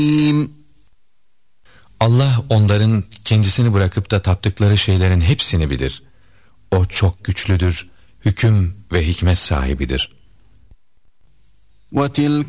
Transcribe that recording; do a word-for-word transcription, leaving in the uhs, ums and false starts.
Allah onların kendisini bırakıp da taptıkları şeylerin hepsini bilir. O çok güçlüdür, hüküm ve hikmet sahibidir. وَتِلْكَ